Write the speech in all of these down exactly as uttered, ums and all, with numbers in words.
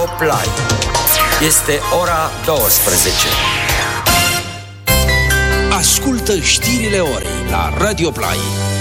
Play. Este ora douăsprezece. Ascultă știrile orei la Radio Play.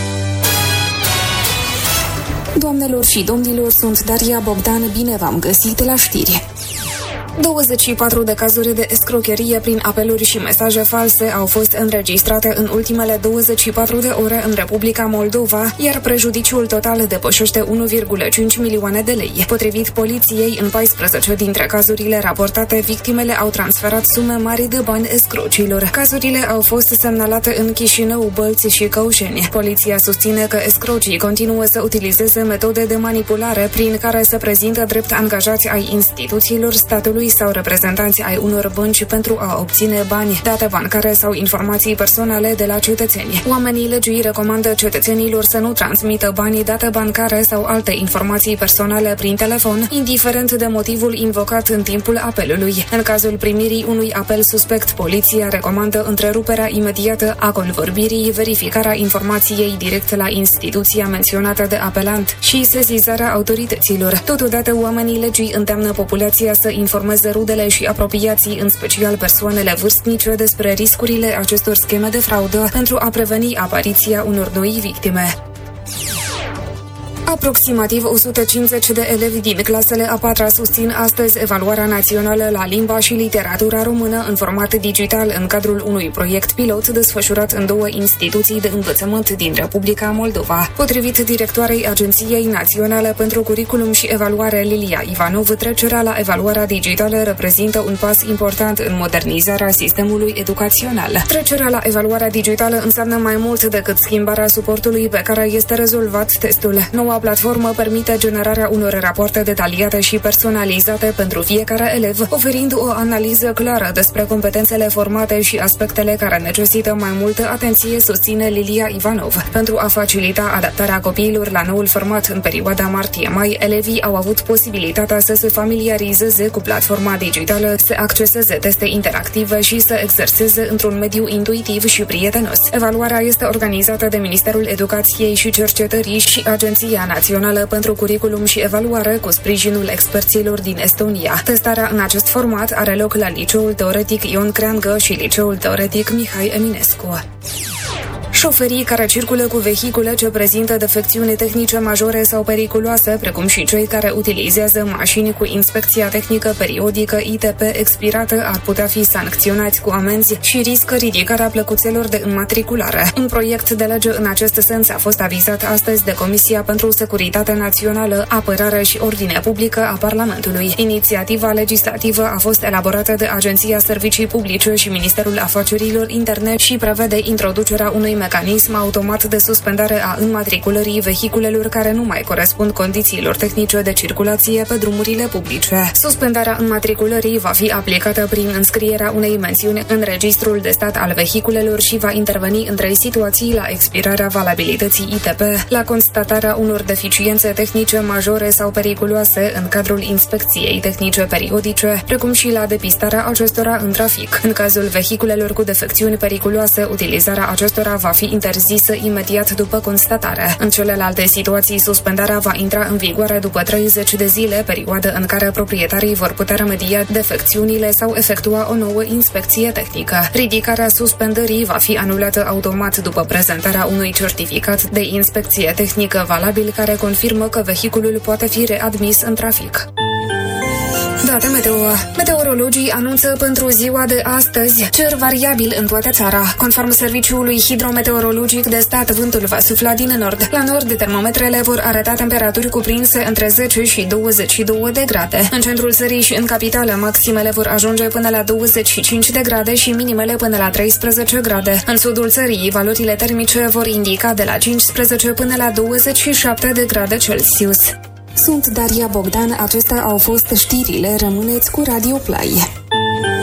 Doamnelor și domnilor, sunt Daria Bogdan, bine v-am găsit la știri. douăzeci și patru de cazuri de escrocherie prin apeluri și mesaje false au fost înregistrate în ultimele douăzeci și patru de ore în Republica Moldova, iar prejudiciul total depășește unu virgulă cinci milioane de lei. Potrivit poliției, în paisprezece dintre cazurile raportate, victimele au transferat sume mari de bani escrocilor. Cazurile au fost semnalate în Chișinău, Bălți și Căușeni. Poliția susține că escrocii continuă să utilizeze metode de manipulare prin care se prezintă drept angajați ai instituțiilor statului sau reprezentanți ai unor bănci pentru a obține bani, date bancare sau informații personale de la cetățeni. Oamenii legii recomandă cetățenilor să nu transmită banii, date bancare sau alte informații personale prin telefon, indiferent de motivul invocat în timpul apelului. În cazul primirii unui apel suspect, poliția recomandă întreruperea imediată a convorbirii, verificarea informației direct la instituția menționată de apelant și sesizarea autorităților. Totodată, oamenii legii îndeamnă populația să informeze rudele și apropiații, în special persoanele vârstnice, despre riscurile acestor scheme de fraudă pentru a preveni apariția unor noi victime. Aproximativ o sută cincizeci de elevi din clasele a patra susțin astăzi evaluarea națională la limba și literatura română în format digital în cadrul unui proiect pilot desfășurat în două instituții de învățământ din Republica Moldova. Potrivit directoarei Agenției Naționale pentru Curriculum și Evaluare, Lilia Ivanov, trecerea la evaluarea digitală reprezintă un pas important în modernizarea sistemului educațional. Trecerea la evaluarea digitală înseamnă mai mult decât schimbarea suportului pe care este rezolvat testul. Noua platformă permite generarea unor rapoarte detaliate și personalizate pentru fiecare elev, oferind o analiză clară despre competențele formate și aspectele care necesită mai multă atenție, susține Lilia Ivanov. Pentru a facilita adaptarea copiilor la noul format în perioada martie-mai, elevii au avut posibilitatea să se familiarizeze cu platforma digitală, să acceseze teste interactive și să exerseze într-un mediu intuitiv și prietenos. Evaluarea este organizată de Ministerul Educației și Cercetării și Agenția Națională pentru Curriculum și Evaluare cu sprijinul experților din Estonia. Testarea în acest format are loc la Liceul Teoretic Ion Creangă și Liceul Teoretic Mihai Eminescu. Șoferii care circulă cu vehicule ce prezintă defecțiuni tehnice majore sau periculoase, precum și cei care utilizează mașini cu inspecția tehnică periodică I T P expirată, ar putea fi sancționați cu amenzi și riscă ridicarea plăcuțelor de înmatriculare. Un proiect de lege în acest sens a fost avizat astăzi de Comisia pentru Securitate Națională, Apărare și Ordine Publică a Parlamentului. Inițiativa legislativă a fost elaborată de Agenția Servicii Publice și Ministerul Afacerilor Interne și prevede introducerea unui mecanism automat de suspendare a înmatriculării vehiculelor care nu mai corespund condițiilor tehnice de circulație pe drumurile publice. Suspendarea înmatriculării va fi aplicată prin înscrierea unei mențiuni în Registrul de Stat al vehiculelor și va interveni în trei situații: la expirarea valabilității I T P, la constatarea unor deficiențe tehnice majore sau periculoase în cadrul inspecției tehnice periodice, precum și la depistarea acestora în trafic. În cazul vehiculelor cu defecțiuni periculoase, utilizarea acestora va fi interzisă imediat după constatare. În celelalte situații, suspendarea va intra în vigoare după treizeci de zile, perioadă în care proprietarii vor putea remedia defecțiunile sau efectua o nouă inspecție tehnică. Ridicarea suspendării va fi anulată automat după prezentarea unui certificat de inspecție tehnică valabil care confirmă că vehiculul poate fi readmis în trafic. Date meteo. Meteorologii anunță pentru ziua de astăzi cer variabil în toată țara. Conform Serviciului Hidrometeorologic de Stat, vântul va sufla din nord. La nord, termometrele vor arăta temperaturi cuprinse între zece și douăzeci și două de grade. În centrul țării și în capitală, maximele vor ajunge până la douăzeci și cinci de grade și minimele până la treisprezece grade. În sudul țării, valorile termice vor indica de la cincisprezece până la douăzeci și șapte de grade Celsius. Sunt Daria Bogdan, acestea au fost știrile, rămâneți cu Radio Play.